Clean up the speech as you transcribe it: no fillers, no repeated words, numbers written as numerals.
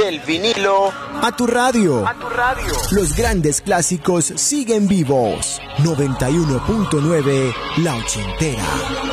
Del vinilo a tu radio. radio. Los grandes clásicos siguen vivos. 91.9 La Ochentera.